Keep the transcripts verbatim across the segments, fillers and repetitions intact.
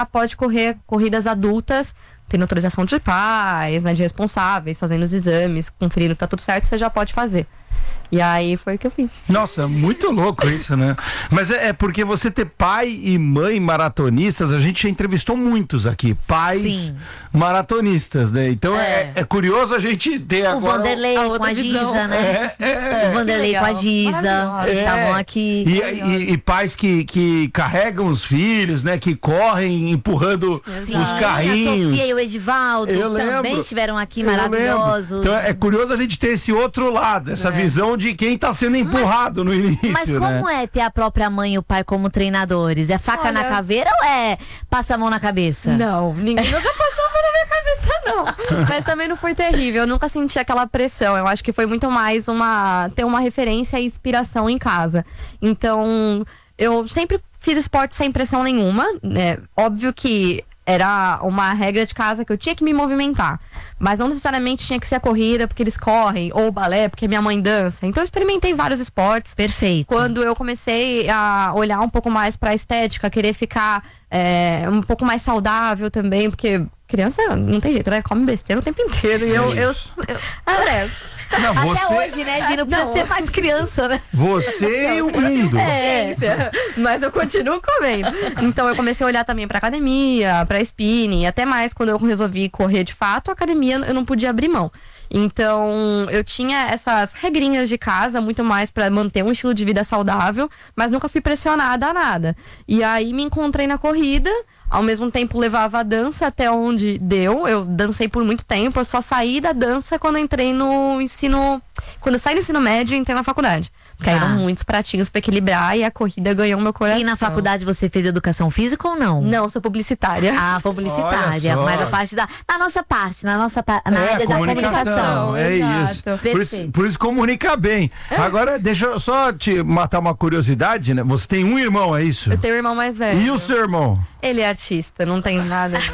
pode correr corridas adultas, tendo autorização de pais, né, de responsáveis, fazendo os exames, conferindo que tá tudo certo, você já pode fazer. E aí foi o que eu fiz. Nossa, muito louco isso, né? Mas é, é porque você ter pai e mãe maratonistas, a gente já entrevistou muitos aqui, pais Sim. maratonistas, né? Então é, é, é curioso a gente ter o agora... Vanderlei a com a Giza, visão. né? É, é, o Vanderlei com a Giza, é. estavam aqui. E, e, e pais que, que carregam os filhos, né? Que correm empurrando Sim. os carrinhos. A Sofia e o Edivaldo eu também lembro. estiveram aqui, eu maravilhosos. Lembro. Então é curioso a gente ter esse outro lado, essa é. visão de quem tá sendo empurrado mas, no início. Mas como né? é ter a própria mãe e o pai como treinadores? É faca Olha... na caveira ou é passa a mão na cabeça? Não, ninguém nunca passou a mão na minha cabeça, não. Mas também não foi terrível, eu nunca senti aquela pressão. Eu acho que foi muito mais uma ter uma referência e inspiração em casa. Então, eu sempre fiz esporte sem pressão nenhuma, né? Óbvio que era uma regra de casa que eu tinha que me movimentar. Mas não necessariamente tinha que ser a corrida porque eles correm, ou o balé porque minha mãe dança. Então eu experimentei vários esportes. Perfeito. Quando eu comecei a olhar um pouco mais pra estética, querer ficar é, um pouco mais saudável também, porque criança não tem jeito, né? Come besteira o tempo inteiro. E eu... eu, eu é, Não, Até você... hoje, né, Gino? Precisa não. ser mais criança, né? Você e o mundo. É, mas eu continuo comendo. Então eu comecei a olhar também pra academia, pra spinning, até mais quando eu resolvi correr de fato, a academia eu não podia abrir mão. Então eu tinha essas regrinhas de casa, muito mais pra manter um estilo de vida saudável, mas nunca fui pressionada a nada. E aí me encontrei na corrida. Ao mesmo tempo levava a dança até onde deu. Eu dancei por muito tempo. Eu só saí da dança quando eu entrei no ensino... Quando eu saí do ensino médio, entrei na faculdade. Porque ah. eram muitos pratinhos pra equilibrar e a corrida ganhou meu coração. E na faculdade você fez educação física ou não? Não, sou publicitária. Ah, publicitária. Mas a parte da... Na nossa parte, na nossa pa... na é, área da comunicação. É Exato. isso. Por, isso. por isso comunica bem. É. Agora, deixa eu só te matar uma curiosidade, né? Você tem um irmão, é isso? Eu tenho um irmão mais velho. E o seu irmão? Ele é artista, não tem nada a ver.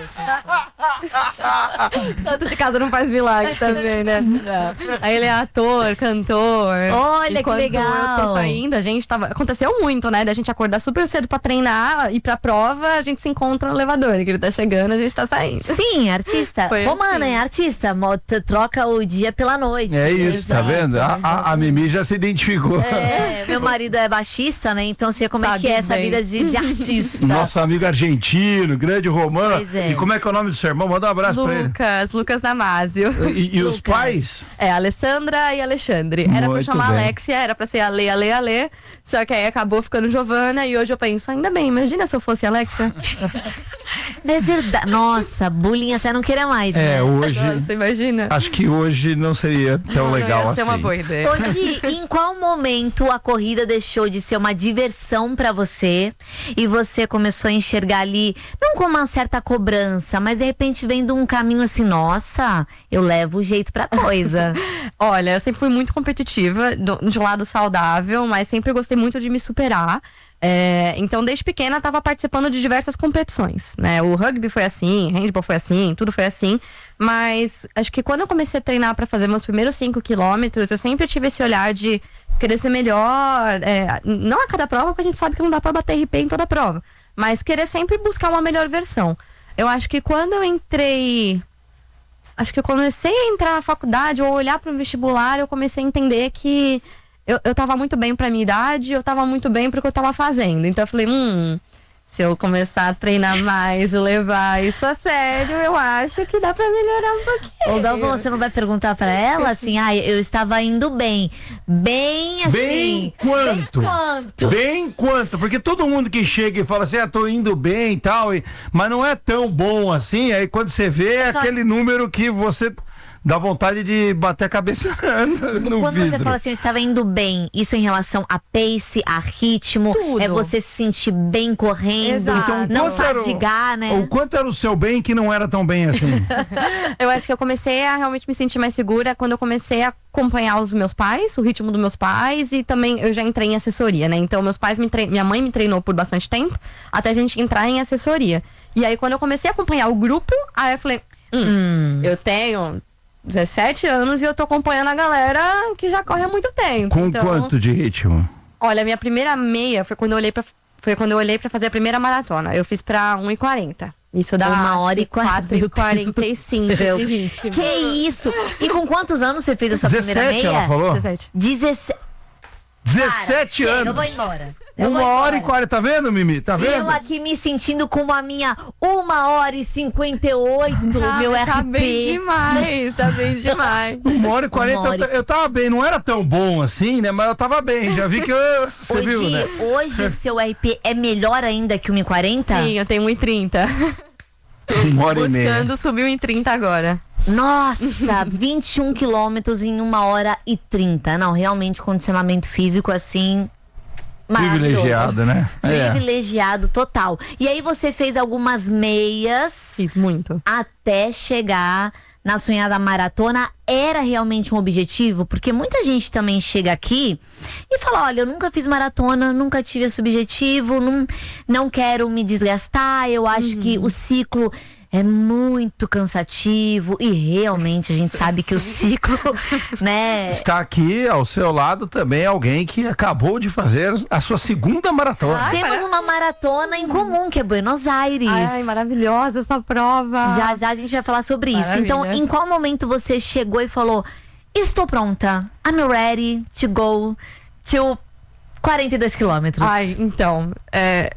Tanto de casa não faz milagre também, né? Não. Aí ele é ator, cantor. Olha que legal. Eu tô saindo, a gente tava... Aconteceu muito, né? Da gente acordar super cedo pra treinar, ir pra prova, a gente se encontra no elevador. Que ele tá chegando, a gente tá saindo. Sim, artista. Foi Romana assim. É artista. Troca o dia pela noite. É isso, Exato. Tá vendo? A, a, a Mimi já se identificou. É, meu marido é baixista, né? Então sei como Sabe é que é essa bem. vida de, de artista. Nosso amigo argentino, grande Romano. É. E como é que é o nome do seu irmão? Manda um abraço Lucas, pra ele. Lucas, Lucas Damásio. E, e os pais? É, Alessandra e Alexandre. Era Muito pra chamar bem. Alexia, era pra ser Ale, Ale, Ale. Só que aí acabou ficando Giovana e hoje eu penso, ainda bem, imagina se eu fosse Alexia. É verdade. Nossa, bullying até não queria mais, É, né? hoje... Nossa, imagina. Acho que hoje não seria tão Não, legal ia assim. ser uma boa ideia. Ô, Di, em qual momento a corrida deixou de ser uma diversão pra você e você começou a enxergar ali, não com uma certa cobrança, mas de repente vendo um caminho assim, nossa, eu levo o jeito pra coisa. Olha, eu sempre fui muito competitiva, do, de um lado saudável, mas sempre gostei muito de me superar. É, então, desde pequena, estava participando de diversas competições, né? O rugby foi assim, handball foi assim, tudo foi assim. Mas acho que quando eu comecei a treinar para fazer meus primeiros cinco quilômetros, eu sempre tive esse olhar de querer ser melhor. É, não a cada prova, porque a gente sabe que não dá para bater R P em toda prova. Mas querer sempre buscar uma melhor versão. Eu acho que quando eu entrei... Acho que eu comecei a entrar na faculdade ou olhar para o vestibular, eu comecei a entender que eu, eu tava muito bem pra minha idade, eu tava muito bem pro que eu tava fazendo. Então eu falei, hum, se eu começar a treinar mais e levar isso a sério, eu acho que dá pra melhorar um pouquinho. Ou Galvão, você não vai perguntar pra ela assim, ah, eu estava indo bem. Bem assim. Bem quanto? Bem quanto? Bem quanto? Porque todo mundo que chega e fala assim, ah, tô indo bem e tal, e... mas não é tão bom assim, aí quando você vê é Só... aquele número que você... dá vontade de bater a cabeça no Quando vidro. você fala assim, eu estava indo bem, isso em relação a pace, a ritmo, Tudo. é você se sentir bem correndo, Exato. Então, não quanto era o- fadigar, né? O quanto era o seu bem que não era tão bem assim? Eu acho que eu comecei a realmente me sentir mais segura quando eu comecei a acompanhar os meus pais, o ritmo dos meus pais, e também eu já entrei em assessoria, né? Então meus pais me tre... minha mãe me treinou por bastante tempo, até a gente entrar em assessoria. E aí quando eu comecei a acompanhar o grupo, aí eu falei, hum, Hum. eu tenho dezessete anos e eu tô acompanhando a galera que já corre há muito tempo. Com então, quanto de ritmo? Olha, minha primeira meia foi quando eu olhei pra, foi quando eu olhei pra fazer a primeira maratona. Eu fiz pra um e quarenta. Isso dá uma hora e quatro e quarenta e cinco de ritmo. Que isso? E com quantos anos você fez a sua dezessete, primeira meia? ela falou? dezessete. dezessete. dezessete Cara, anos. chega, eu vou embora. Eu Uma vou hora embora. e quarenta, tá vendo, Mimi? Tá vendo? Eu aqui me sentindo como a minha uma hora e cinquenta e oito, Tá, meu tá R P. bem demais, tá bem demais. Uma hora e quarenta, Uma hora e- eu, eu tava bem, não era tão bom assim, né? Mas eu tava bem, já vi que eu, você Hoje, viu, né? hoje o seu R P é melhor ainda que o uma e quarenta? Sim, eu tenho um e trinta. Uma hora e meia. Buscando subir um e trinta agora. Nossa, vinte e um quilômetros em uma hora e trinta. Não, realmente condicionamento físico assim. maravilhoso. Privilegiado, né? É. Privilegiado total. E aí você fez algumas meias Fiz muito. até chegar na sonhada maratona. Era realmente um objetivo? Porque muita gente também chega aqui e fala, olha, eu nunca fiz maratona, nunca tive esse objetivo, não, não quero me desgastar, eu acho Uhum. que o ciclo é muito cansativo. E realmente a gente sabe que o ciclo, né? Está aqui ao seu lado também alguém que acabou de fazer a sua segunda maratona. Ai, Temos uma maratona em comum, que é Buenos Aires. Ai, maravilhosa essa prova. Já já a gente vai falar sobre isso. Maravilha. Então, em qual momento você chegou e falou: estou pronta, I'm ready to go to quarenta e dois quilômetros? Ai, então, é...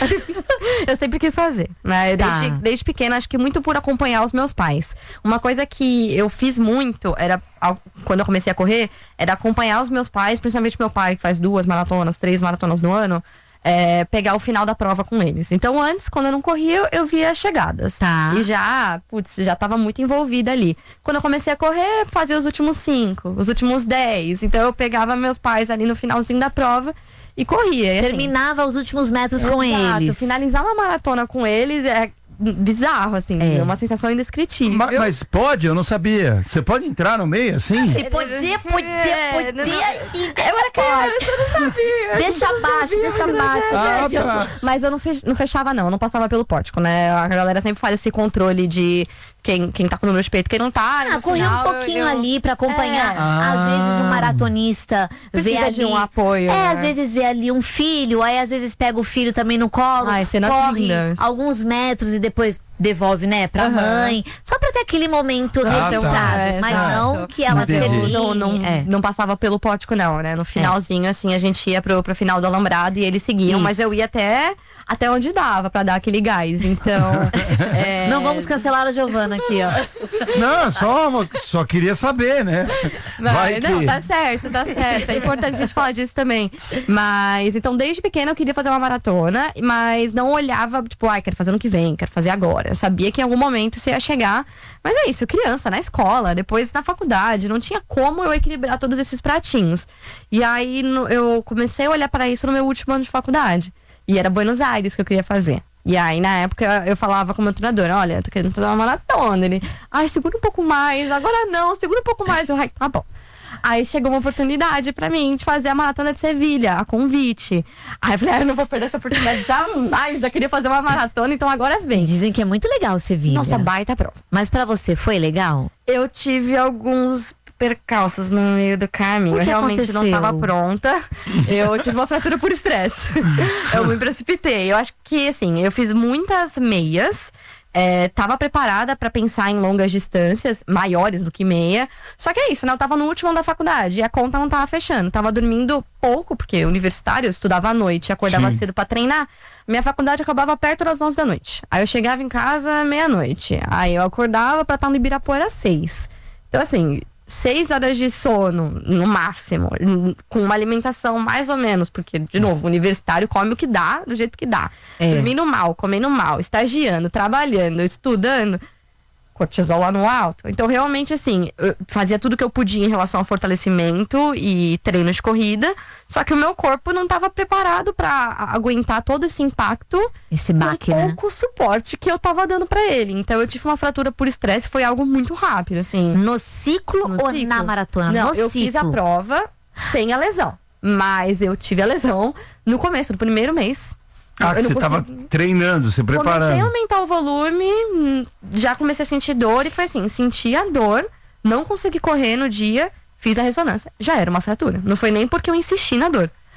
eu sempre quis fazer, né? Tá. Desde, desde pequena, acho que muito por acompanhar os meus pais. Uma coisa que eu fiz muito, era ao- quando eu comecei a correr, era acompanhar os meus pais, principalmente meu pai, que faz duas maratonas, três maratonas no ano, é, pegar o final da prova com eles. Então, antes, quando eu não corria, eu, eu via as chegadas. Tá. E já, putz, já tava muito envolvida ali. Quando eu comecei a correr, fazia os últimos cinco, os últimos dez. Então, eu pegava meus pais ali no finalzinho da prova e corria. E, assim, Terminava os últimos metros com exato, eles. finalizar uma maratona com eles é bizarro, assim. É. É uma sensação indescritível. Ma- Mas pode? Eu não sabia. Você pode entrar no meio assim? Você poder, poder, É, poder. não- e- Eu era criança, eu não sabia. Deixa abaixo, deixa abaixo. Ah, deixa- tá. Mas eu não, fech- não fechava, não. Eu não passava pelo pórtico, né? A galera sempre faz esse controle de quem, quem tá com o número de peito, quem não tá. e Ah, no correr um final, pouquinho eu- ali pra acompanhar. É. Às Ah. vezes um maratonista vê Precisa ali de um apoio, É, né? às vezes vê ali um filho, aí às vezes pega o filho também no colo, Ai, cenas corre lindas. alguns metros e depois devolve, né, pra Aham. mãe. Só pra ter aquele momento Ah, registrado. tá. É, Mas exato. não que ela Entendi. termine. Não, não, é. não passava pelo pórtico, não, né? No finalzinho, assim, a gente ia pro, pro final do alambrado e eles seguiam, Isso. mas eu ia até, até onde dava pra dar aquele gás. Então. é, Não vamos cancelar a Giovana aqui, ó. Não, só, uma- só queria saber, né? Vai Mas, que... não, tá certo, tá certo. É importante a gente falar disso também. Mas, então, desde pequena eu queria fazer uma maratona, mas não olhava, tipo, ai, quero fazer ano que vem, quero fazer agora. Eu sabia que em algum momento você ia chegar. Mas é isso, criança, na escola, depois na faculdade, não tinha como eu equilibrar todos esses pratinhos. E aí no- eu comecei a olhar para isso no meu último ano de faculdade. E era Buenos Aires que eu queria fazer. E aí, na época, eu falava com o meu treinador, olha, eu tô querendo fazer uma maratona. Ele, ai, segura um pouco mais, agora não, segura um pouco mais. Eu, ai, tá bom. Aí chegou uma oportunidade pra mim de fazer a maratona de Sevilha, a convite. Aí eu falei, ah, eu não vou perder essa oportunidade jamais, já queria fazer uma maratona, então agora vem. Dizem que é muito legal Sevilha. Nossa, baita prova. Mas pra você foi legal? Eu tive alguns percalços no meio do caminho. O que Eu realmente não aconteceu? estava pronta. Eu tive uma fratura por estresse. Eu me precipitei. Eu acho que, assim, eu fiz muitas meias. É, tava preparada pra pensar em longas distâncias, maiores do que meia. Só que é isso, né? Eu tava no último ano da faculdade e a conta não tava fechando. Tava dormindo pouco, porque universitário, eu estudava à noite, acordava Sim. cedo pra treinar. Minha faculdade acabava perto das onze da noite. Aí eu chegava em casa meia-noite. Aí eu acordava pra estar no Ibirapuera às seis. Então, assim, seis horas de sono, no máximo, n- com uma alimentação mais ou menos, porque, de novo, o universitário come o que dá, do jeito que dá. É. Dormindo mal, comendo mal, estagiando, trabalhando, estudando, cortisol lá no alto. Então, realmente, assim, eu fazia tudo que eu podia em relação ao fortalecimento e treino de corrida, só que o meu corpo não estava preparado para aguentar todo esse impacto Esse com baque, né? pouco suporte que eu tava dando para ele. Então, eu tive uma fratura por estresse, foi algo muito rápido, assim. No ciclo No ou ciclo? na maratona? Não, no eu ciclo. fiz a prova sem a lesão. Mas eu tive a lesão no começo do primeiro mês. Ah, que Eu não você tava consegui- treinando, se Comecei a preparando. aumentar o volume, hum, já comecei a sentir dor e foi assim, senti a dor, não consegui correr no dia, fiz a ressonância. Já era uma fratura. Não foi nem porque eu insisti na dor.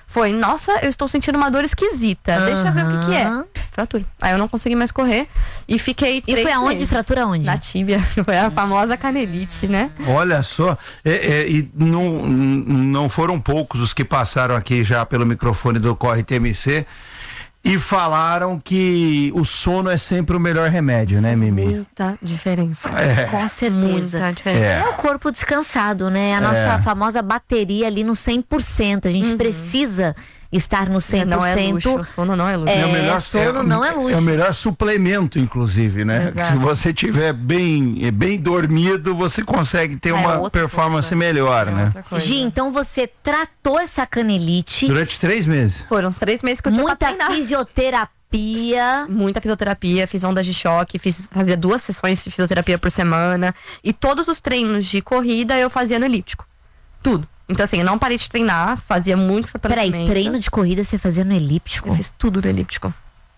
foi, nossa, eu estou sentindo uma dor esquisita. Uhum. Deixa eu ver o que, que é. Fratura. Aí eu não consegui mais correr e fiquei três E foi aonde? meses. Fratura onde? Na tíbia. Foi a famosa canelite, né? Olha só. É, é, e não, não foram poucos os que passaram aqui já pelo microfone do Corre T M C e falaram que o sono é sempre o melhor remédio, né, Mimi? Muita diferença. É. Com certeza. Muita diferença. É. é o corpo descansado, né? A nossa é. famosa bateria ali no cem por cento. A gente uhum. precisa estar no cem por cento. Não é luxo, o sono não é luxo. É, é o melhor, sono é, não é luxo. É o melhor suplemento, inclusive, né? Exato. Se você tiver bem, bem dormido, você consegue ter é uma performance coisa. melhor, é né? Gi, então você tratou essa canelite. Durante três meses. Foram uns três meses que eu tinha Muita fisioterapia. Muita fisioterapia, fiz ondas de choque, fiz, fazia duas sessões de fisioterapia por semana. E todos os treinos de corrida eu fazia no elíptico. Tudo. Então, assim, eu não parei de treinar, fazia muito fortalecimento. Peraí, treino de corrida você fazia no elíptico? Eu fiz tudo no elíptico.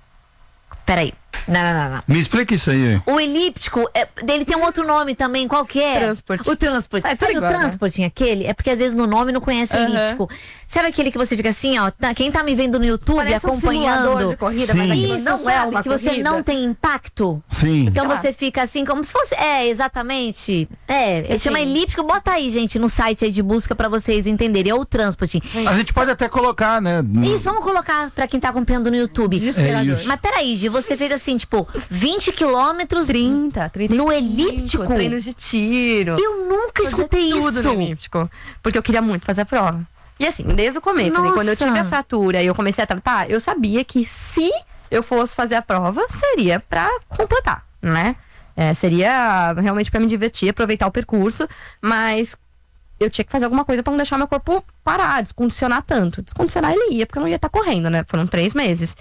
Peraí. Não, não, não, não. Me explica isso aí. O elíptico, é, ele tem um outro nome também, qual que é? Transporte. O transporte. É, Sabe igual, o transporte, né? Aquele? É porque às vezes no nome não conhece uhum. o elíptico. Sabe aquele que você fica assim, ó, tá, quem tá me vendo no YouTube parece acompanhando. Um de corrida, Sim. mas Isso, não sabe, é uma que corrida. você não tem impacto. Sim. Então Ah. você fica assim, como se fosse. É, exatamente. É, ele chama elíptico. Bota aí, gente, no site aí de busca pra vocês entenderem. É o transporte. A gente pode até colocar, né? Isso, vamos colocar pra quem tá acompanhando no YouTube. É isso. Mas peraí, Gi, você fez assim, tipo, vinte quilômetros. trinta, trinta No elíptico? Treinos de tiro. Eu nunca Fazer escutei tudo isso. no elíptico. Porque eu queria muito fazer a prova. E assim, desde o começo, assim, quando eu tive a fratura e eu comecei a tratar, eu sabia que se eu fosse fazer a prova, seria pra completar, né? É, seria realmente pra me divertir, aproveitar o percurso, mas eu tinha que fazer alguma coisa pra não deixar meu corpo parar, descondicionar tanto. Descondicionar ele ia, porque eu não ia estar correndo, né? Foram três meses.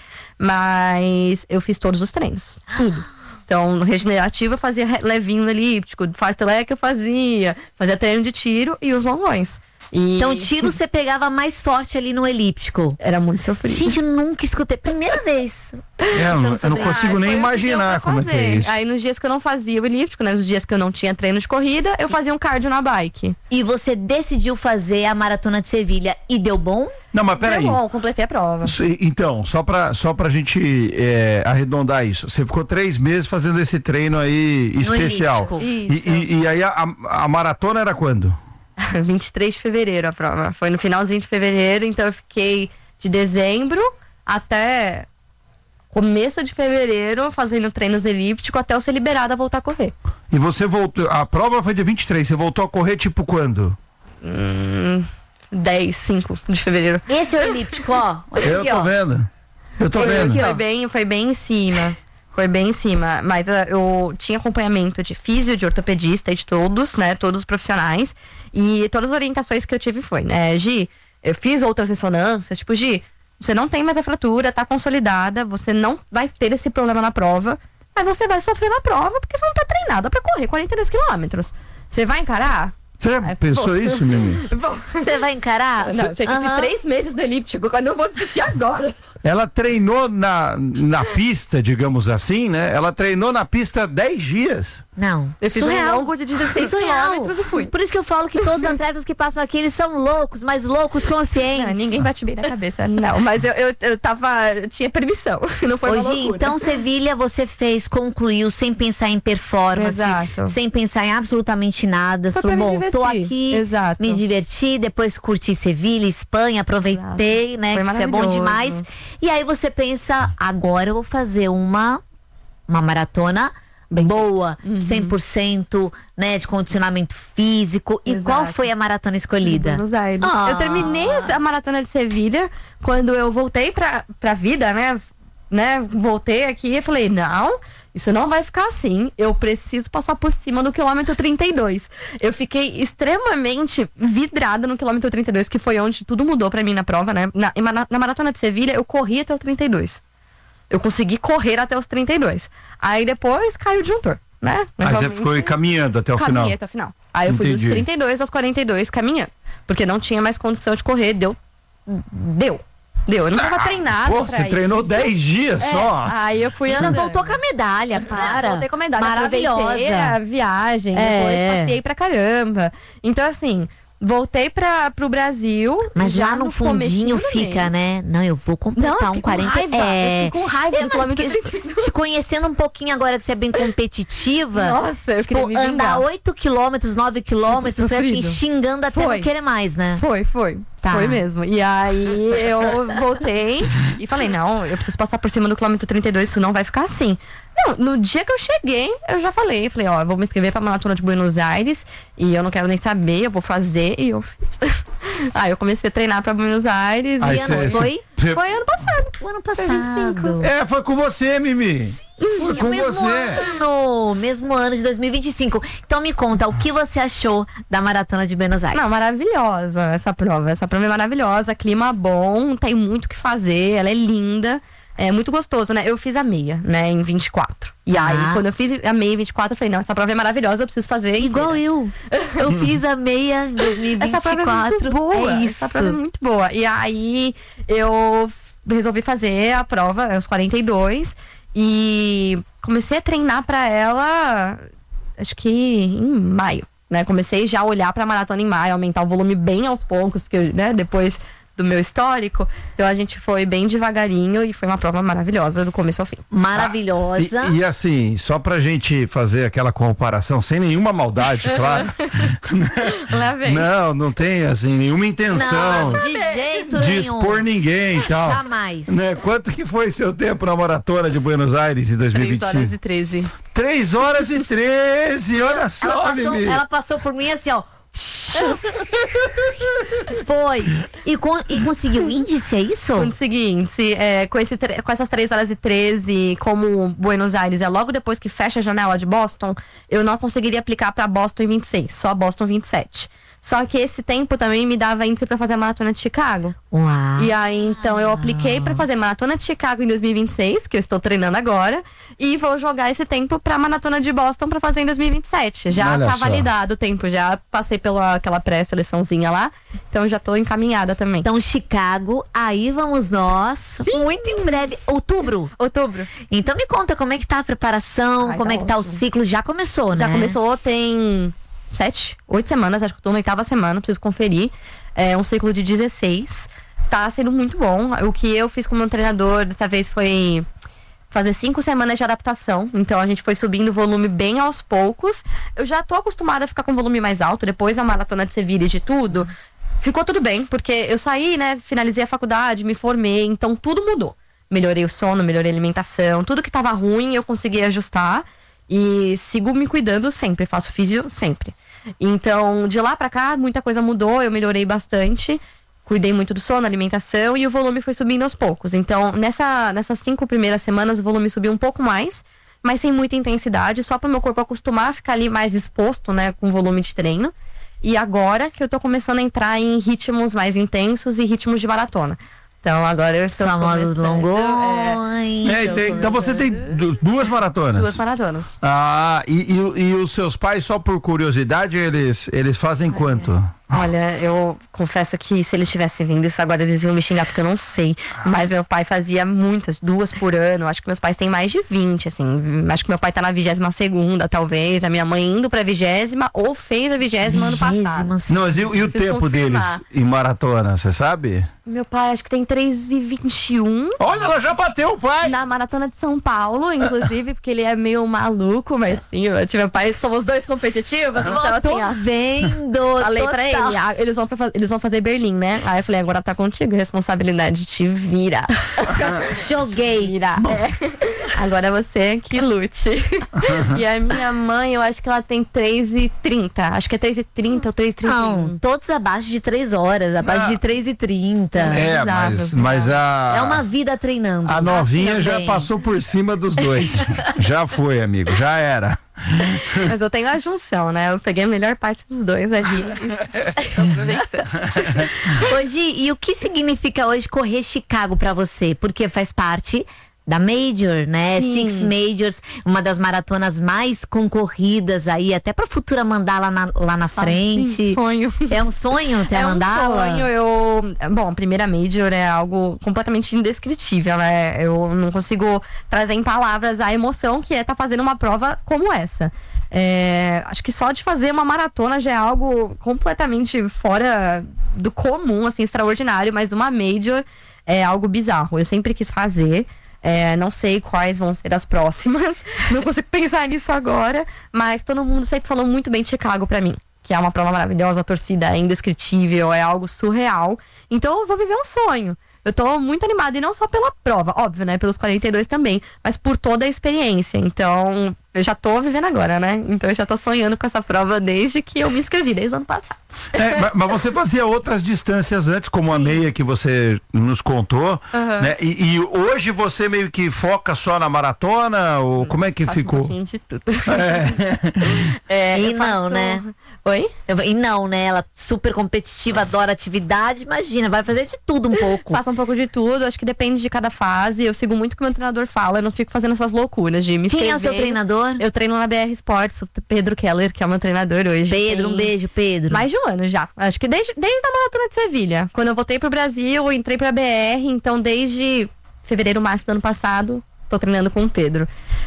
Mas eu fiz todos os treinos, tudo. Então, no regenerativo eu fazia levinho no elíptico, fartlek eu fazia, fazia treino de tiro e os longões. E... Então, tiro você pegava mais forte ali no elíptico. Era muito sofrido. Gente, eu nunca escutei. Primeira vez. É, eu não, eu não consigo ah, nem imaginar como é que é isso. Aí nos dias que eu não fazia o elíptico, né? Nos dias que eu não tinha treino de corrida, eu fazia um cardio na bike. E você decidiu fazer a Maratona de Sevilha e deu bom? Não, mas peraí. Deu bom, completei a prova. Então, só pra, só pra gente é, arredondar isso. Você ficou três meses fazendo esse treino aí especial. E, e, e aí a, a maratona era quando? vinte e três de fevereiro a prova. Foi no finalzinho de fevereiro, então eu fiquei de dezembro até começo de fevereiro fazendo treinos elípticos até eu ser liberada a voltar a correr. E você voltou, a prova foi dia vinte e três, você voltou a correr tipo quando? Hum, dez, cinco de fevereiro. Esse é o elíptico, ó. Olha eu aqui, tô ó. vendo. Eu tô Esse vendo. Aqui, foi, bem, foi bem em cima. Foi bem em cima, mas uh, eu tinha acompanhamento de físio, de ortopedista e de todos, né, todos os profissionais, e todas as orientações que eu tive foi, né, Gi, eu fiz outras ressonâncias, tipo, Gi, você não tem mais a fratura, tá consolidada, você não vai ter esse problema na prova, mas você vai sofrer na prova porque você não tá treinada pra correr quarenta e dois quilômetros. Você vai encarar? Você Aí, pensou pô. isso, Mimi? Você vai encarar? Não, gente, eu Aham. fiz três meses do elíptico, eu não vou desistir agora. Ela treinou na, na pista, digamos assim, né? Ela treinou na pista dez dias. Não. Eu fiz Surreal. um longo de dezesseis Surreal. quilômetros e fui. Por isso que eu falo que todos os atletas que passam aqui, eles são loucos, mas loucos conscientes. Não, ninguém bate bem na cabeça, não. Mas eu, eu, eu tava. Eu tinha permissão. Não foi uma Hoje, loucura. então, Sevilha, você fez, concluiu, sem pensar em performance, Exato. sem pensar em absolutamente nada. Foi Falou, pra me bom, tô divertir. aqui, Exato. me diverti, depois curti Sevilha, Espanha, aproveitei, Exato. né? Foi Que isso é bom maravilhoso. demais. E aí você pensa, agora eu vou fazer uma, uma maratona Bem boa, uhum. cem por cento, né, de condicionamento físico. E Exato. qual foi a maratona escolhida? Buenos Aires. Ah. Eu terminei a maratona de Sevilha quando eu voltei pra, pra vida, né? né? Voltei aqui e falei, não, isso não vai ficar assim. Eu preciso passar por cima do quilômetro trinta e dois. Eu fiquei extremamente vidrada no quilômetro trinta e dois, que foi onde tudo mudou pra mim na prova, né? Na, na maratona de Sevilha, eu corri até o trinta e dois. Eu consegui correr até os trinta e dois. Aí depois caiu o disjuntor, né? Aí você ficou caminhando até o final. Caminhei até o final. Aí eu fui Entendi. dos trinta e dois aos quarenta e dois caminhando. Porque não tinha mais condição de correr. Deu. Deu. Deu. Eu não tava Ah, treinada. Pô, pra você treinou isso. dez dias É, só. Aí eu fui Ainda andando. voltou com a medalha, para. Voltei com a medalha. Maravilhosa. Aproveitei a viagem. É. Depois passei pra caramba. Então, assim, Voltei para pro Brasil. Mas já lá no, no fundinho fica, né? Não, eu vou completar não, um quarenta. Com raiva, é... eu fiquei com raiva é, do quilômetro trinta e dois. Te conhecendo um pouquinho agora que você é bem competitiva. Nossa, eu tipo, queria me andar oito quilômetros, nove quilômetros, foi assim, xingando até foi. não querer mais, né? Foi, foi. Tá. Foi mesmo. E aí eu voltei e falei, não, eu preciso passar por cima do quilômetro trinta e dois, isso não vai ficar assim. Não, no dia que eu cheguei, eu já falei, falei, ó, eu vou me inscrever pra Maratona de Buenos Aires e eu não quero nem saber, eu vou fazer, e eu fiz. Aí eu comecei a treinar pra Buenos Aires aí e cê, ano, cê, foi, cê... foi ano passado. O ano passado. É, foi com você, Mimi. Sim, foi com mesmo você. ano, mesmo ano de dois mil e vinte e cinco. Então me conta, o que você achou da Maratona de Buenos Aires? Não, maravilhosa essa prova. Essa prova é maravilhosa, clima bom, tem muito o que fazer, ela é linda. É muito gostoso, né? Eu fiz a meia, né, em vinte e quatro. E ah. aí, quando eu fiz a meia em vinte e quatro, eu falei, não, essa prova é maravilhosa, eu preciso fazer. Igual eu. Eu fiz a meia em dois mil e vinte e quatro. Essa prova é muito boa. É isso. Essa prova é muito boa. E aí, eu resolvi fazer a prova, os quarenta e dois. E comecei a treinar pra ela, acho que em maio, né? Comecei já a olhar pra maratona em maio, aumentar o volume bem aos poucos, porque, né, depois do meu histórico, então a gente foi bem devagarinho e foi uma prova maravilhosa do começo ao fim. Maravilhosa. Ah, e, e assim, só pra gente fazer aquela comparação, sem nenhuma maldade, claro. Lá vem. Não, não tem assim nenhuma intenção não, de jeito de nenhum. expor ninguém e tal. Jamais. Né? Quanto que foi seu tempo na maratona de Buenos Aires em dois mil e vinte e cinco? três horas e treze. três horas e treze, olha só, ela passou, Mimi. ela passou por mim assim, ó. Foi. E, con e conseguiu índice, é isso? Consegui índice. É, com, esse, com essas três horas e treze, como Buenos Aires é logo depois que fecha a janela de Boston, eu não conseguiria aplicar pra Boston em vinte e seis, só Boston vinte e sete. Só que esse tempo também me dava índice pra fazer a maratona de Chicago. Uau. E aí, então, eu apliquei pra fazer maratona de Chicago em dois mil e vinte e seis, que eu estou treinando agora, e vou jogar esse tempo pra maratona de Boston pra fazer em dois mil e vinte e sete. Já Olha tá só. validado o tempo, já passei pela aquela pré-seleçãozinha lá, então já tô encaminhada também. Então, Chicago, aí vamos nós. Sim. Muito em breve. Outubro? Outubro. Então me conta como é que tá a preparação, Ai, como tá é que tá ótimo. o ciclo. Já começou, né? Já começou, tem sete, oito semanas, acho que eu tô na oitava semana, preciso conferir. É um ciclo de dezesseis. Tá sendo muito bom. O que eu fiz como treinador dessa vez foi fazer cinco semanas de adaptação. Então a gente foi subindo o volume bem aos poucos. Eu já tô acostumada a ficar com volume mais alto. Depois da maratona de Sevilha e de tudo, ficou tudo bem, porque eu saí, né, finalizei a faculdade, me formei, então tudo mudou. Melhorei o sono, melhorei a alimentação, tudo que tava ruim eu consegui ajustar. E sigo me cuidando sempre, faço físio sempre. Então, de lá pra cá, muita coisa mudou, eu melhorei bastante. Cuidei muito do sono, alimentação, e o volume foi subindo aos poucos. Então, nessa, nessas cinco primeiras semanas, o volume subiu um pouco mais, mas sem muita intensidade, só pro meu corpo acostumar a ficar ali mais exposto, né, com volume de treino. E agora que eu tô começando a entrar em ritmos mais intensos e ritmos de maratona. Então agora eu estou famosos longões. É, é, tem, então você tem duas maratonas. Duas maratonas. Ah, e, e, e os seus pais, só por curiosidade, eles, eles fazem quanto? Olha, eu confesso que se eles tivessem vindo isso agora, eles iam me xingar, porque eu não sei. Mas meu pai fazia muitas, duas por ano. Acho que meus pais têm mais de vinte, assim. Acho que meu pai tá na vigésima segunda, talvez. A minha mãe indo pra vigésima, ou fez a vigésima ano passado. Não, mas e, e o Preciso tempo confirmar. deles em maratona, você sabe? Meu pai, acho que tem três e vinte e um. Olha, ela já bateu o pai! Na maratona de São Paulo, inclusive, porque ele é meio maluco, mas sim, eu e meu pai somos dois competitivos. Então, assim, Tô ó, vendo. falei total. pra ele, ah, eles, vão pra, eles vão fazer Berlim, né? Aí eu falei, agora tá contigo, responsabilidade, te vira. Joguei. Vira. É. Agora você que lute. E a minha mãe, eu acho que ela tem três e trinta. Acho que é três e trinta ou três e trinta e um. Não, todos abaixo de três horas, abaixo Ah. de três e trinta. É, mas, mas a... É uma vida treinando. A novinha Assim já também. passou por cima dos dois. Já foi, amigo, já era. Mas eu tenho a junção, né? Eu peguei a melhor parte dos dois ali. Hoje, e o que significa hoje correr Chicago pra você? Porque faz parte da Major, né? Sim. Six Majors, uma das maratonas mais concorridas aí, até pra futura mandala na, lá na frente. Sim, sonho. É um sonho ter é a mandala? É um sonho, eu... Bom, a primeira Major é algo completamente indescritível, né? Eu não consigo trazer em palavras a emoção que é estar tá fazendo uma prova como essa. É, acho que só de fazer uma maratona já é algo completamente fora do comum, assim, extraordinário, mas uma Major é algo bizarro. Eu sempre quis fazer. É, não sei quais vão ser as próximas. Não consigo pensar nisso agora. Mas todo mundo sempre falou muito bem de Chicago pra mim. Que é uma prova maravilhosa, a torcida é indescritível, é algo surreal. Então eu vou viver um sonho. Eu tô muito animada, e não só pela prova, óbvio, né? Pelos quarenta e dois também, mas por toda a experiência. Então, eu já tô vivendo agora, né? Então eu já tô sonhando com essa prova desde que eu me inscrevi, desde o ano passado. É, mas você fazia outras distâncias antes, como Sim. a meia que você nos contou, uhum. né? E, e hoje você meio que foca só na maratona, ou como é que faço ficou? Um pouquinho de tudo. É. É, e não, faço... né? Oi? E não, né? Ela super competitiva, adora atividade, imagina, vai fazer de tudo um pouco. Faço um pouco de tudo, acho que depende de cada fase. Eu sigo muito o que o meu treinador fala, eu não fico fazendo essas loucuras de me inscrever. Quem é o seu treinador? Eu treino na B R Sports, o Pedro Keller, que é o meu treinador hoje. Pedro, Tem... um beijo, Pedro. Mais de um ano já. Acho que desde, desde a maratona de Sevilha. Quando eu voltei pro Brasil, eu entrei pra B R, então desde fevereiro, março do ano passado, tô treinando com o Pedro.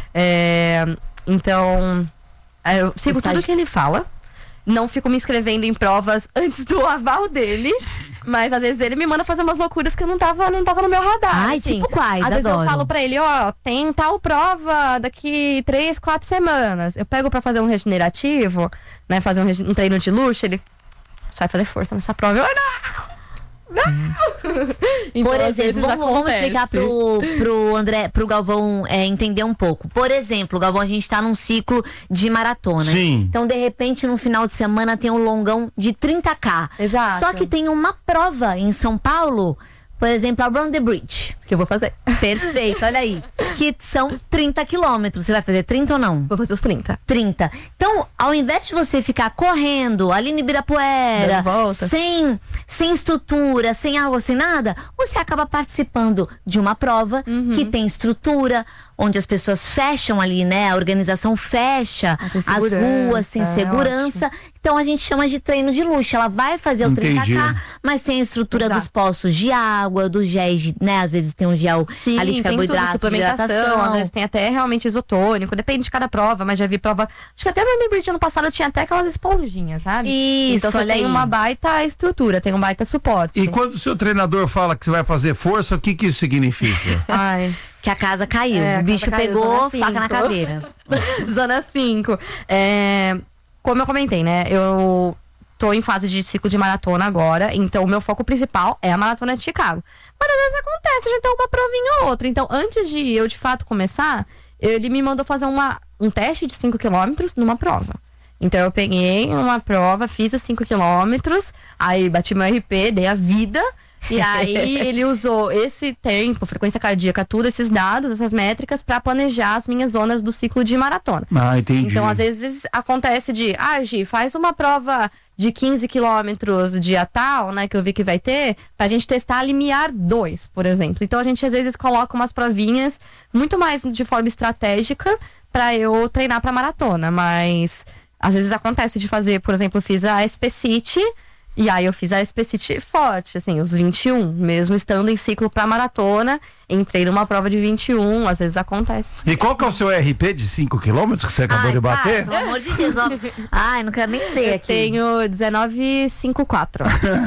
É... Então, eu sigo tudo o que ele fala. Não fico me inscrevendo em provas antes do aval dele. Mas às vezes ele me manda fazer umas loucuras que eu não tava, não tava no meu radar. Ai, assim. tipo quais? Às Adoro. vezes eu falo pra ele, ó, tem tal prova daqui três, quatro semanas. Eu pego pra fazer um regenerativo, né? Fazer um, rege... um treino de luxo, ele... Você vai fazer força nessa prova. Eu, não! Não! Então, por exemplo, vamos, vamos explicar pro, pro André, pro Galvão é, entender um pouco. Por exemplo, Galvão, a gente tá num ciclo de maratona. Sim. Então, de repente, no final de semana tem um longão de trinta ká. Exato. Só que tem uma prova em São Paulo, por exemplo, a Run the Bridge. Que eu vou fazer. Perfeito, olha aí. Que são trinta quilômetros. Você vai fazer trinta ou não? Vou fazer os trinta. trinta. Então, ao invés de você ficar correndo ali no Ibirapuera, sem, sem estrutura, sem água, sem nada, você acaba participando de uma prova uhum. que tem estrutura, onde as pessoas fecham ali, né? A organização fecha as ruas, tem segurança. É então a gente chama de treino de luxo. Ela vai fazer o Entendi. trinta ká, mas tem a estrutura Exato. Dos poços de água, dos géis, né? Às vezes tem um gel Sim, ali de carboidrato, tudo, de hidratação. Às vezes tem até realmente isotônico, depende de cada prova, mas já vi prova. Acho que até no Bridge ano passado tinha até aquelas esponjinhas, sabe? Isso, então você tem uma baita estrutura, tem um baita suporte. E quando o seu treinador fala que você vai fazer força, o que que isso significa? Ai. Que a casa caiu. É, o bicho caiu, pegou, faca na caveira. Zona cinco. É, como eu comentei, né? Eu tô em fase de ciclo de maratona agora, então o meu foco principal é a maratona de Chicago. Mas às vezes acontece, a gente tem uma provinha ou outra. Então, antes de eu de fato começar, ele me mandou fazer uma, um teste de cinco quilômetros numa prova. Então eu peguei uma prova, fiz os cinco quilômetros, aí bati meu R P, dei a vida. E aí ele usou esse tempo, frequência cardíaca, tudo, esses dados, essas métricas, pra planejar as minhas zonas do ciclo de maratona. Ah, entendi. Então, às vezes, acontece de, ah, Gi, faz uma prova de quinze quilômetros dia tal, né, que eu vi que vai ter, pra gente testar a limiar dois, por exemplo. Então, a gente, às vezes, coloca umas provinhas muito mais de forma estratégica pra eu treinar pra maratona. Mas, às vezes, acontece de fazer, por exemplo, eu fiz a S P City. E aí eu fiz a S P City forte, assim, os vinte e um, mesmo estando em ciclo pra maratona, entrei numa prova de vinte e um, às vezes acontece. E qual que é o seu R P de cinco quilômetros que você acabou Ai, de bater? Pai, pelo amor de Deus, ó. Ai, não quero nem ler aqui. Tenho dezenove vírgula cinquenta e quatro.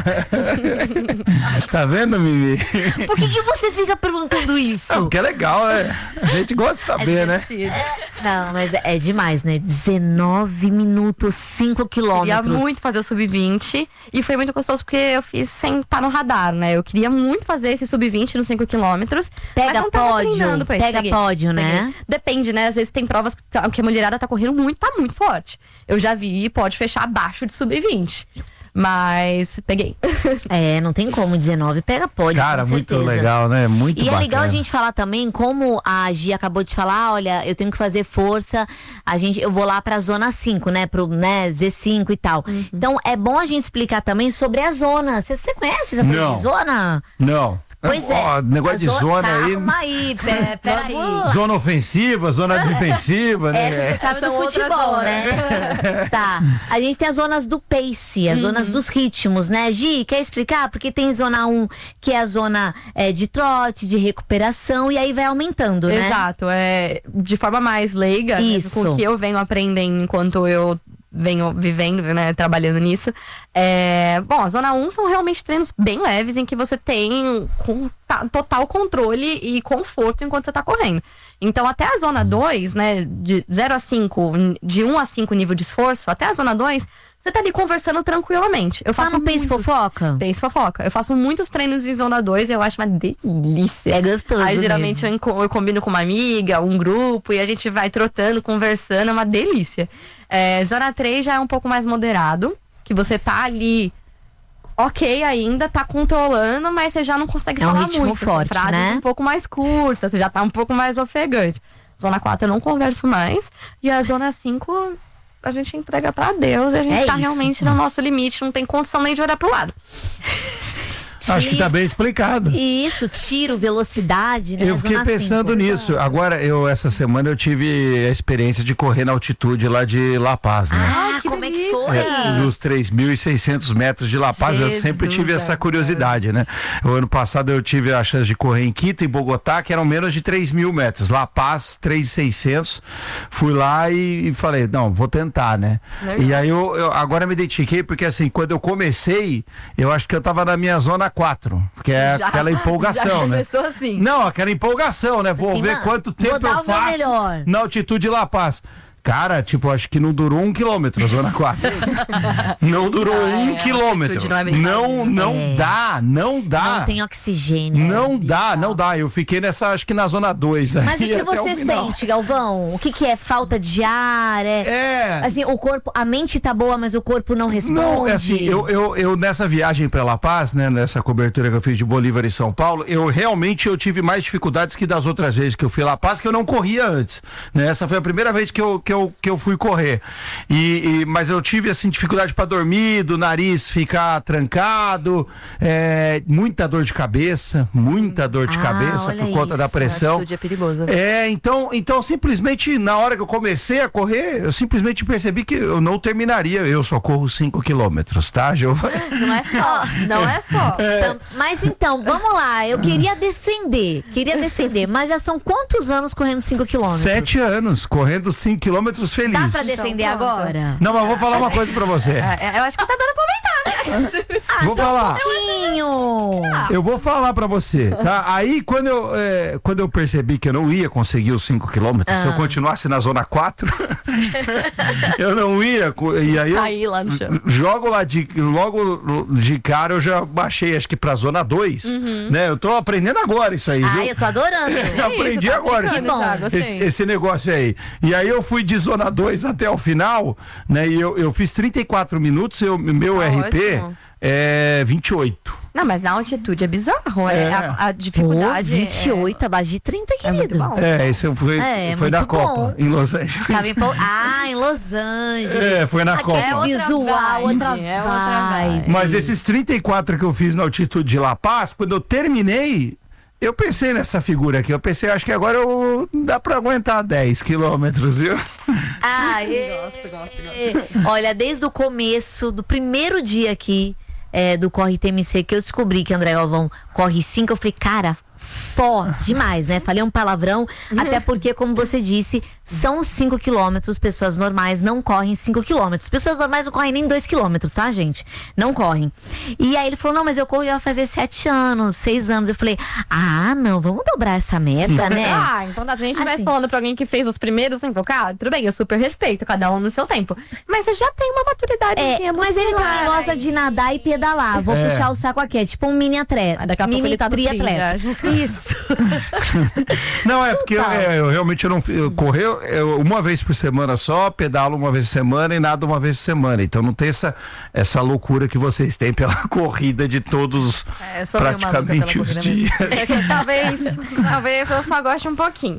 Tá vendo, Mimi? Por que que você fica perguntando isso? É, porque é legal, né? A gente gosta de saber, é né? Não, mas é demais, né? dezenove minutos, cinco quilômetros. Queria muito fazer o sub vinte. E foi muito gostoso porque eu fiz sem estar no radar, né? Eu queria muito fazer esse sub vinte nos cinco quilômetros. Pega pódio, pega Peguei, pódio, né? Peguei. Depende, né? Às vezes tem provas que, que a mulherada tá correndo muito, tá muito forte. Eu já vi, pode fechar abaixo de sub vinte. Mas peguei. É, não tem como, dezenove pega pódio. Cara, muito legal, né? Muito e bacana. E é legal a gente falar também, como a Gi acabou de falar, olha, eu tenho que fazer força, a gente, eu vou lá pra zona cinco, né? Pro né, Z cinco e tal. Uhum. Então é bom a gente explicar também sobre a zona. Você conhece essa não. zona? Não. Pois é. Ó, negócio de zona, zona aí. Calma aí, pera, pera aí. Zona ofensiva, zona defensiva, né? Essa você sabe do futebol, né? Tá. A gente tem as zonas do pace, as uhum. zonas dos ritmos, né? Gi, quer explicar? Porque tem zona um, que é a zona é, de trote, de recuperação, e aí vai aumentando, né? Exato. É, de forma mais leiga, Isso. Né, com o que eu venho aprendendo enquanto eu venho vivendo, né, trabalhando nisso. É, bom, a zona um são realmente treinos bem leves, em que você tem com, tá, total controle e conforto enquanto você tá correndo. Então, até a zona dois, né, de zero a cinco, de um a cinco nível de esforço, até a zona dois, você tá ali conversando tranquilamente. Eu faço tá no Pace Fofoca? Pace Fofoca. Eu faço muitos treinos em zona dois e eu acho uma delícia. É gostoso. Aí, geralmente, eu, eu combino com uma amiga, um grupo, e a gente vai trotando, conversando, é uma delícia. É, zona três já é um pouco mais moderado, que você tá ali, ok ainda, tá controlando, mas você já não consegue é um falar ritmo muito. forte, frases né? um pouco mais curtas, você já tá um pouco mais ofegante. Zona quatro eu não converso mais, e a zona cinco a gente entrega pra Deus, e a gente é tá isso. realmente no nosso limite, não tem condição nem de olhar pro lado. Acho que tá bem explicado. Isso, tiro, velocidade, né? Eu fiquei Zona pensando cinco. nisso. Agora, eu essa semana eu tive a experiência de correr na altitude lá de La Paz, né? Ah, que como delícia. é que foi? É, dos três mil e seiscentos metros de La Paz, Jesus, eu sempre tive essa curiosidade, né? O ano passado eu tive a chance de correr em Quito e Bogotá, que eram menos de três mil metros. La Paz, três mil e seiscentos. Fui lá e, e falei, não, vou tentar, né? Legal. E aí eu, eu agora me identifiquei, porque assim, quando eu comecei, eu acho que eu tava na minha zona quatro, que é já, aquela empolgação, já começou né? Assim. Não, aquela empolgação, né? Vou assim, ver quanto tempo eu faço na altitude de La Paz. Cara, tipo, acho que não durou um quilômetro a zona quatro. Não durou ah, um é, quilômetro. Não, é não, não é. dá, não dá. Não tem oxigênio. Não é. dá, não dá. Eu fiquei nessa, acho que na zona dois. Mas o que você sente, Galvão? O que, que é? Falta de ar? É, é. Assim, o corpo, a mente tá boa, mas o corpo não responde? Não, é assim, eu, eu, eu nessa viagem pra La Paz, né, nessa cobertura que eu fiz de Bolívar e São Paulo, eu realmente eu tive mais dificuldades que das outras vezes que eu fui a La Paz, que eu não corria antes. Né? Essa foi a primeira vez que eu, que eu, que eu fui correr. E, e, mas eu tive, assim, dificuldade para dormir, do nariz ficar trancado, é, muita dor de cabeça, muita dor de ah, cabeça por conta isso. da pressão. É perigoso. É, então, então simplesmente na hora que eu comecei a correr, eu simplesmente percebi que eu não terminaria. Eu só corro cinco quilômetros, tá, Giovana? Não é só, não é só. É. Então, mas então, vamos lá, eu queria defender, queria defender, mas já são quantos anos correndo cinco quilômetros? Sete anos, correndo cinco quilômetros feliz. Dá pra defender então, agora? Não, mas vou falar uma coisa pra você. É, eu acho que tá dando pra aumentar, né? Ah, vou falar. Um eu vou falar pra você, tá? Aí, quando eu, é, quando eu percebi que eu não ia conseguir os cinco quilômetros, ah. se eu continuasse na zona quatro, eu não ia. E aí eu aí, lá no chão. jogo lá de, logo de cara, eu já baixei, acho que pra zona dois, uhum. né? Eu tô aprendendo agora isso aí, ah, viu? eu tô adorando. É, aprendi tá agora esse, bom, esse, esse negócio aí. E aí eu fui de zona dois até o final, né? E eu, eu fiz trinta e quatro minutos, eu, meu ah, R P ótimo. É vinte e oito. Não, mas na altitude é bizarro. É. É a, a dificuldade. Pô, vinte e oito, é... abaixo de trinta, querido. É, é esse foi, é, foi na bom. Copa, em Los Angeles. Tava em... Ah, em Los Angeles. É, foi na Aqui Copa. É visual, outra é vibe. Mas esses trinta e quatro que eu fiz na altitude de La Paz, quando eu terminei, eu pensei nessa figura aqui. Eu pensei, acho que agora eu, dá pra aguentar dez quilômetros, viu? Ah, gosto, gosto, gosto. Olha, desde o começo, do primeiro dia aqui, É, do Corre T M C, que eu descobri que André Galvão corre cinco, eu falei, cara, fó, demais, né? Falei um palavrão, até porque, como você disse, são cinco quilômetros, pessoas normais não correm cinco quilômetros. Pessoas normais não correm nem dois quilômetros, tá, gente? Não correm. E aí ele falou, não, mas eu corro já fazer sete anos, seis anos. Eu falei, ah, não, vamos dobrar essa meta, né? Ah, então se a gente estivesse assim, falando pra alguém que fez os primeiros cinco K, tudo bem, eu super respeito, cada um no seu tempo. Mas você já tem uma maturidade. É, mas ele também gosta de nadar e pedalar. Vou é. puxar o saco aqui, é tipo um mini atleta. Ah, daqui a mini pouco ele tá triatleta. Isso. Não, é porque eu, é, eu realmente eu não eu correr, eu, eu uma vez por semana só, pedalo uma vez por semana e nado uma vez por semana. Então não tem essa, essa loucura que vocês têm pela corrida de todos é, eu sou praticamente os dias. É que, talvez, talvez eu só goste um pouquinho.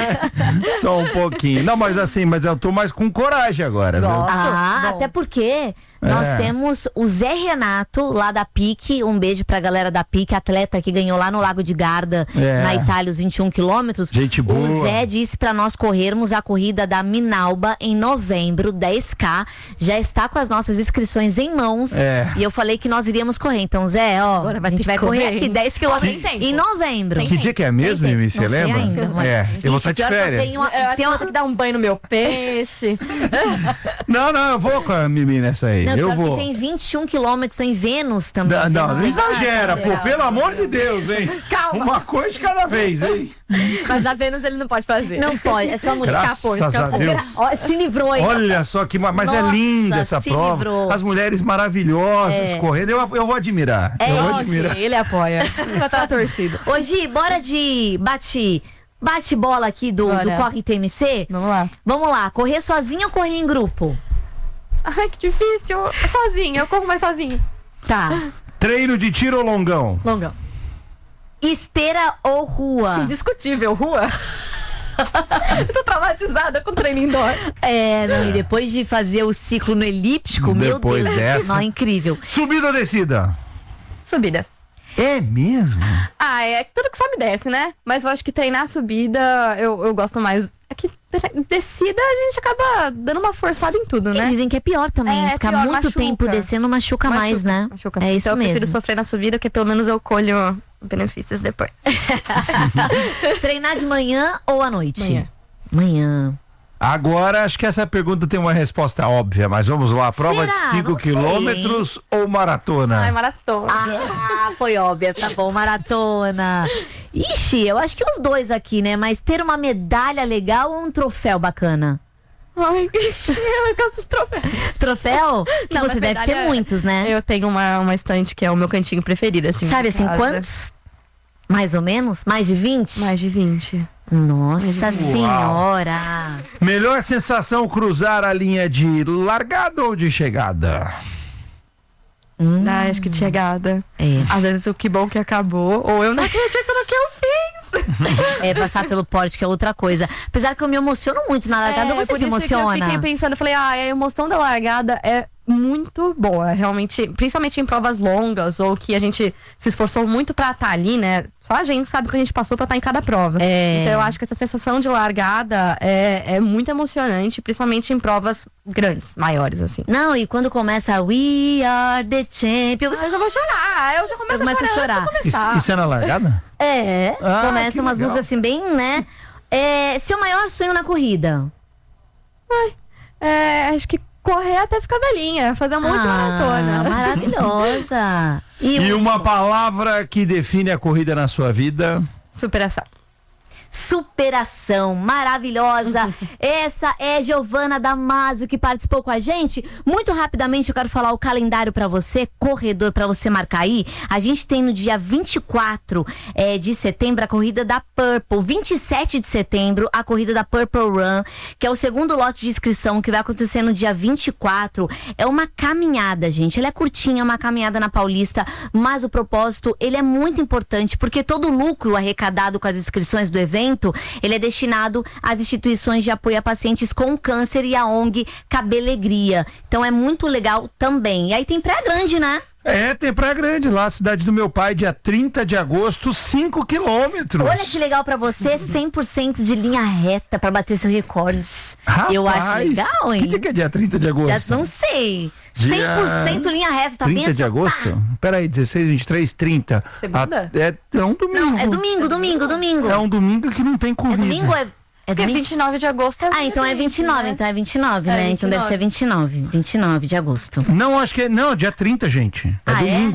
Só um pouquinho. Não, mas assim, mas eu tô mais com coragem agora, viu? Gosto. Ah, Bom. até porque nós É. temos o Zé Renato, lá da P I C. Um beijo pra galera da P I C, atleta que ganhou lá no Lago de Garda, É. na Itália, os vinte e um quilômetros. Gente boa. O Zé disse pra nós corrermos a corrida da Minalba em novembro, dez K. Já está com as nossas inscrições em mãos. É. E eu falei que nós iríamos correr. Então, Zé, ó, Agora vai a gente ter vai que correr correr, aqui hein? dez quilômetros Tem tempo. em novembro. Tem Que dia que é mesmo, Tem, Mimi? tem. Você Não sei lembra? ainda, mas- É, eu vou estar Ixi, de pior que eu férias. tenho uma- Eu acho tem que eu uma- vou ter que dar um banho no meu peixe. Não, não, eu vou com a Mimi nessa aí. Não, eu pior vou. que tem vinte e um quilômetros, tem Vênus também. Não, não, não Vênus- exagera, pô, legal. pelo amor de Deus, hein? Calma. Uma coisa de cada vez, hein? Mas a Vênus ele não pode fazer. Não pode, é só música. Graças Escapou, a escapou. Deus. Ó, se livrou, hein? Olha só que. ma- Mas é Nossa, linda essa se prova. livrou. As mulheres maravilhosas É. correndo. Eu, eu vou admirar. É, eu vou nossa, admirar. Ele apoia. Já tá na torcida. Ô, Gi, bora de bate, bate bola aqui do, Bora. do Corre T M C? Vamos lá. Vamos lá, correr sozinho ou correr em grupo? Ai, que difícil. Sozinho, eu corro mais sozinho. Tá. Treino de tiro ou longão? Longão. Esteira ou rua? Indiscutível, rua. Eu tô traumatizada com treino indoor. É, não, e depois de fazer o ciclo no elíptico, Depois meu Deus, dessa. não, incrível. Subida ou descida? Subida. É mesmo? Ah, é que tudo que sobe desce, né? Mas eu acho que treinar subida eu, eu gosto mais. É que tre- descida a gente acaba dando uma forçada em tudo, E né? dizem que é pior também, É, ficar pior, muito machuca. tempo descendo machuca, mais, Machuca, né? machuca. É isso então eu mesmo. prefiro sofrer na subida, porque pelo menos eu colho benefícios depois. Treinar de manhã ou à noite? Manhã. Manhã. Agora, acho que essa pergunta tem uma resposta óbvia, mas vamos lá. Prova Será? de cinco Não sei, quilômetros ou maratona? Ai, maratona. Ah, foi óbvio, tá bom, maratona. Ixi, eu acho que os dois aqui, né? Mas ter uma medalha legal ou um troféu bacana? Ai, eu gosto dos troféus. Troféu? Que Não, você mas deve ter medalha- muitos, né? Eu tenho uma, uma estante que é o meu cantinho preferido, assim. Sabe de assim, casa. quantos? Mais ou menos? Mais de vinte? Mais de vinte. Nossa Uau. senhora! Melhor sensação cruzar a linha de largada ou de chegada? Hum, Ah, acho que de chegada. é. Às vezes o que bom que acabou, ou eu não acredito no que eu fiz. É, passar pelo porte, que é outra coisa. Apesar que eu me emociono muito na largada, É, você por se isso emociona? que eu fiquei pensando, eu falei, ah, a emoção da largada é muito boa, realmente, principalmente em provas longas ou que a gente se esforçou muito pra estar ali, né? Só a gente sabe o que a gente passou pra estar em cada prova. É. Então eu acho que essa sensação de largada é, é muito emocionante, principalmente em provas grandes, maiores, assim. Não, e quando começa We Are the Champions. Eu já vou chorar, eu já começo Eu começo a a chorar. chorar. antes de Isso, começar. isso é na largada? É, Ah, começa que umas legal. músicas assim, bem, né? É, seu maior sonho na corrida? É, acho que correr até ficar velhinha, fazer um monte de Ah, maratona. maravilhosa. E o uma último? palavra que define a corrida na sua vida? Superação. Superação, maravilhosa. Essa é Giovana Damaso que participou com a gente. Muito rapidamente eu quero falar o calendário pra você, corredor, pra você marcar aí. A gente tem no dia vinte e quatro é, de setembro a corrida da Purple, vinte e sete de setembro a corrida da Purple Run, que é o segundo lote de inscrição que vai acontecer no dia vinte e quatro. É uma caminhada, gente. Ela é curtinha, uma caminhada na Paulista, mas o propósito, ele é muito importante, porque todo o lucro arrecadado com as inscrições do evento, ele é destinado às instituições de apoio a pacientes com câncer e a O N G Cabelegria. Então é muito legal também. E aí tem Praia Grande, né? É, tem Praia Grande lá, cidade do meu pai, dia trinta de agosto, cinco quilômetros. Olha que legal pra você, cem por cento de linha reta pra bater seu recorde. Rapaz, Eu acho legal, hein? Que dia que é dia trinta de agosto? Já não sei. Dia cem por cento linha reta, tá trinta bem? de agosto? Peraí, dezesseis, vinte e três, trinta. Segunda? A- É, é um domingo. Não, é domingo, domingo, domingo. É um domingo que não tem É corrida. domingo ou é... É Porque domingo? vinte e nove de agosto é Ah, então é vinte e nove, né? então é vinte e nove, É né? Então deve vinte e nove. ser vinte e nove, vinte e nove de agosto. Não, acho que é. Não, dia trinta, gente. É Ah, é? domingo.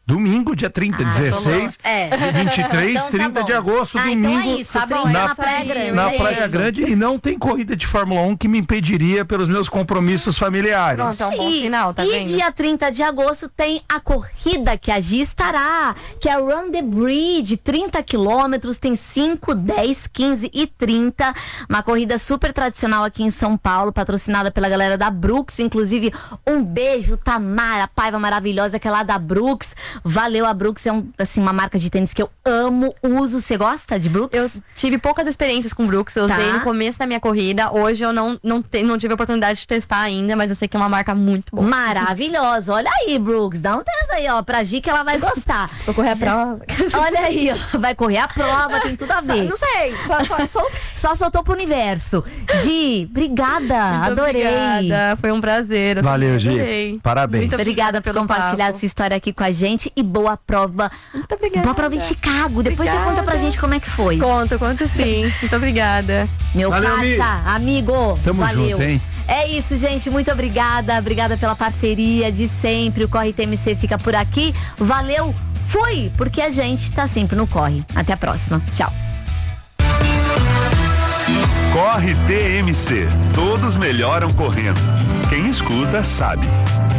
Domingo, dia trinta, ah, dezesseis, é. vinte e três, então, trinta tá de agosto, ah, domingo. Então é isso, tá bom, na, na Praia Grande. Na é Praia isso. Grande, e não tem corrida de Fórmula um que me impediria pelos meus compromissos familiares. Pronto, é um bom e, sinal, tá e vendo? E dia trinta de agosto tem a corrida que a Gi estará, que é a Run the Bridge, trinta quilômetros, tem cinco, dez, quinze e trinta. Uma corrida super tradicional aqui em São Paulo, patrocinada pela galera da Brooks. Inclusive, um beijo, Tamara, Paiva maravilhosa, que é lá da Brooks. Valeu, a Brooks é um, assim, uma marca de tênis que eu amo, uso. Você gosta de Brooks? Eu tive poucas experiências com Brooks, eu tá. usei no começo da minha corrida. Hoje eu não, não, te, não tive a oportunidade de testar ainda, mas eu sei que é uma marca muito boa. Maravilhosa. Olha aí, Brooks, dá um teste aí, ó, pra Gi que ela vai gostar. Vou correr a prova. Olha aí, ó, vai correr a prova, tem tudo a ver. Não sei, só, só, só... só soltou pro universo. Gi, obrigada, muito adorei. Obrigada, foi um prazer. Valeu, Gi. Adorei. Parabéns. Muito obrigada por compartilhar papo. essa história aqui com a gente e boa prova. Muito obrigada. Boa prova em Chicago. Depois obrigada. Você conta pra gente como é que foi. Conto, conto sim. Muito obrigada. Meu Valeu, parça, amigo. Tamo valeu. junto, hein? É isso, gente. Muito obrigada. Obrigada pela parceria de sempre. O Corre T M C fica por aqui. Valeu. Fui, porque a gente tá sempre no Corre. Até a próxima. Tchau. Corre T M C. Todos melhoram correndo. Quem escuta sabe.